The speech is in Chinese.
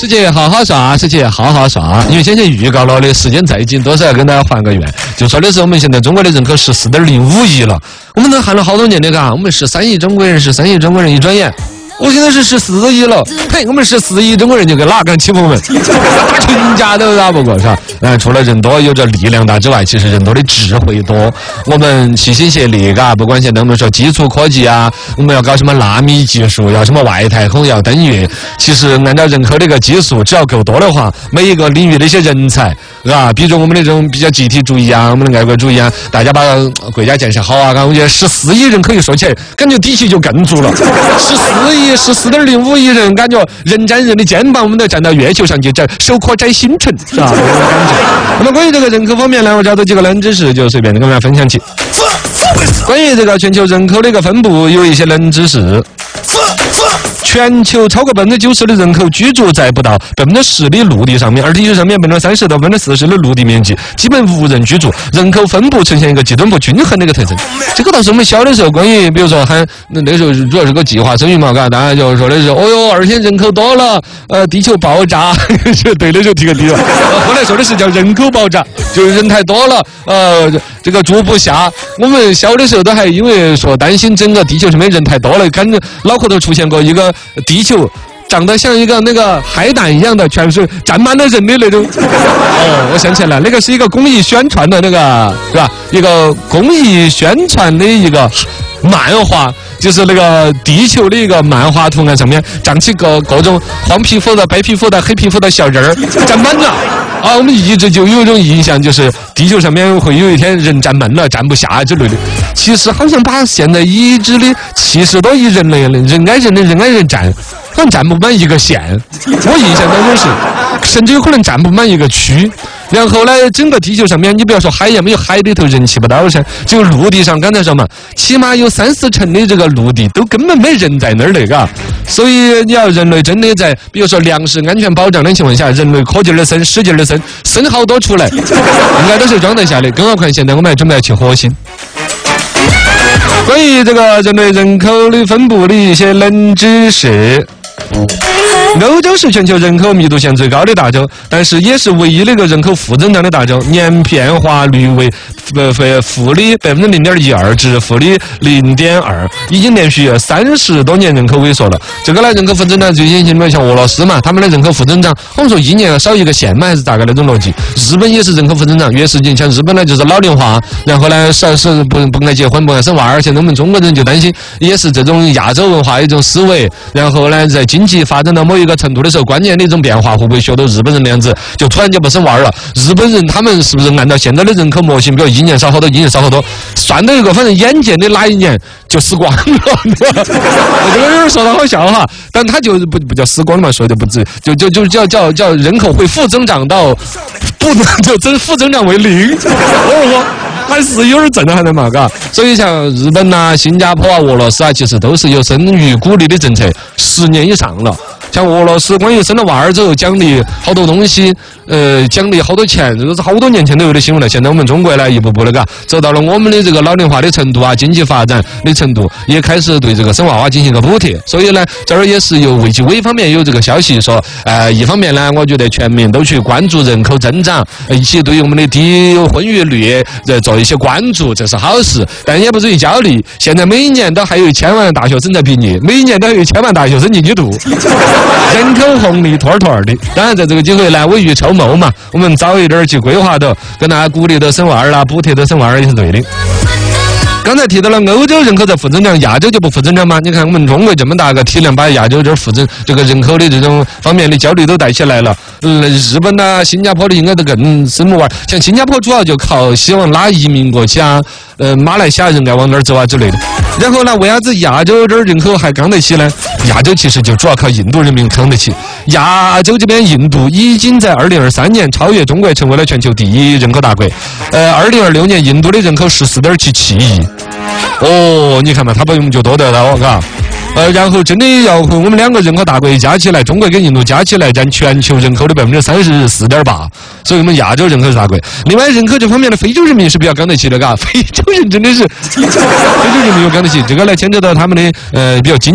世界好好耍，世界好好耍。因为先前预告了的，时间再紧，多少要跟大家还个愿。就说的是我们现在中国的人口14.05亿了，我们都喊了好多年的嘎，我们13亿中国人，13亿中国人，一转眼。我现在是14亿了，嘿，我们14亿中国人就给哪敢欺负我们？打群架都打不过，是吧？除了人多有着力量大之外，其实人多的智慧多。我们齐心协力，嘎，不管现在我们说基础科技啊，我们要搞什么纳米技术，要什么外太空，要登月。其实按照人口的一个基数，只要够多的话，每一个领域的一些人才，啊，比如我们那种比较集体主义啊，我们的爱国主义啊，大家把国家建设好啊，我觉得14亿人可以说起来，感觉底气就更足了。14.05亿人，感觉人沾人的肩膀，我们都站到月球上去，这手可摘星辰，是吧？这种感觉。那么关于这个人口方面呢，我找到几个冷知识，就随便跟大家分享起。关于这个全球人口的一个分布，有一些冷知识。全球超过90%的人口居住在不到10%的陆地上面，而地球上面30%到40%的陆地面积基本无人居住，人口分布呈现一个极端不均衡的一个特征。这个倒是我们小的时候，关于比如说那时候主要是个计划生育嘛，大家就说的是，哦哟，而且人口多了，地球爆炸，对的就提个地了。后来说的是叫人口爆炸，就是人太多了，这个住不下。我们小的时候都还因为说担心整个地球上面人太多了，感觉脑壳头出现过一个地球长得像一个那个海胆一样的，全是站满了人的那种。我想起来了，那个是一个公益宣传的那个，是吧？一个公益宣传的一个漫画，就是那个地球的一个漫画图案，上面长起各种黄皮肤的、白皮肤的、黑皮肤的小人儿，站满了。我们一直就有一种印象，就是地球上面会有一天人站满了，站不下之类的。其实好像把现在已知的70多亿人类人挨人的人挨人站，好像站不满一个县。我印象当中是，甚至有可能站不满一个区。然后呢，整个地球上面，你不要说海洋，没有海里头人去不到噻，就陆地上，刚才说嘛，起码有3-4成的这个陆地都根本没人在那儿的，嘎。所以你要人类真的在，比如说粮食安全保障的情况下，人类可劲儿的生，使劲儿的生好多出来，应该都是装得下的。更何况现在我们还准备要去火星。关于这个人类人口的分布的一些冷知识。欧洲是全球人口密度线最高的大洲，但是也是唯一的一个人口负增长的大洲，年变化率为负的0.12%至负的0.2%，已经连续30多年人口萎缩了。这个呢，人口负增长最典型的像俄罗斯嘛，他们的人口负增长，我们说1年少一个县嘛，还是大概那种逻辑。日本也是人口负增长，越是像日本呢就是老龄化，然后呢不爱结婚，不爱生娃儿。现在我们中国人就担心，也是这种亚洲文化一种思维，然后呢在经济发展到某一个程度的时候，关键的一种变化会不会学到日本人那样子，就突然就不生娃儿了？日本人他们是不是按照现在的人口模型，比如1年少好多，1年少好多，算到一个反正眼见的哪一年就死光了？这个有点说的好笑哈，但他就不叫死光嘛，说的不止，就叫人口会负增长到不能就负增长为0，还是有点震撼的嘛，嘎。所以像日本啊、新加坡啊、俄罗斯啊，其实都是有生育鼓励的政策，10年以上了。像俄罗斯关于生了娃儿之后奖励好多东西，奖励好多钱，这是好多年前都有的新闻了。现在我们中国呢，一步步的嘎走到了我们的这个老龄化的程度啊，经济发展的程度，也开始对这个生娃娃进行一个补贴。所以呢，这儿也是由卫计委方面有这个消息说，一方面呢，我觉得全民都去关注人口增长，一起对于我们的低婚育率做一些关注，这是好事，但也不至于焦虑。现在每一年都还有1000万大学生在毕业，每一年都还有1000万大学生进去读。人口红利拖的。当然，在这个机会呢，未雨绸缪嘛，我们早一点去规划的，跟大家鼓励的生娃儿啦，补贴的生娃儿也是对的。刚才提到了欧洲人口在负增长，亚洲就不负增长吗？你看我们中国这么大个体量，把亚洲这负增这个人口的这种方面的焦虑都带起来了。日本啊、新加坡的应该都更生不完。像新加坡主要就靠希望拉移民过去啊，马来西亚人该往哪儿走啊之类的。然后呢，为啥子亚洲这儿人口还刚得起呢？亚洲其实就主要靠印度人民扛得起。亚洲这边印度已经在2023年超越中国，成为了全球第1人口大国。2026年印度的人口14.77亿。你看嘛，他比我们就多得到，嘎。然后真的要和我们2个人口大国加起来，中国跟印度加起来占全球人口的34.8%，所以我们亚洲人口是大国。另外，人口这方面的非洲人民是比较刚得起的，嘎。非洲人真的是，非洲人民有刚得起，这个来牵扯到他们的比较经